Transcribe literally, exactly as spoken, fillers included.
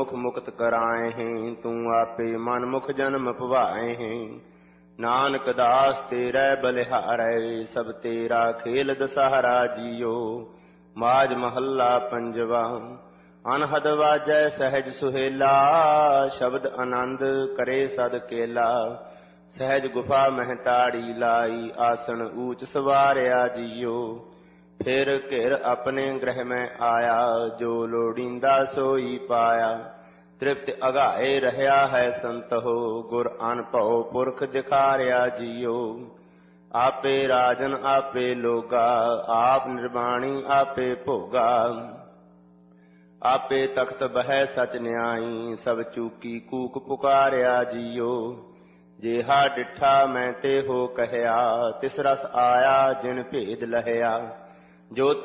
मुख मुक्त कराए हैं। तू आपे मन मुख जन्म पवाए हैं। नानक दास तेरे बलिहारै सब तेरा खेल दशहरा जियो। माज महल्ला पंजवा। अनहद वाजै सहज सुहेला शब्द आनंद करे सद केला। सहज गुफा महताड़ी लाई आसन ऊंच सवारिया जियो। फिर घिर अपने गृह में आया जो लोड़ींदा सोई पाया। तृप्त अगाए रहया है संत हो गुर अनभव पुरख दिखारिया जियो। आपे राजन आपे लोगा आप निर्वाणी आपे भोगा। आपे तख्त बह सच न्याई सब चूकी कूक पुकारिया जियो। जेहा डिठा मैं ते हो कहया तिस रस आया जिन भेद लहया। जो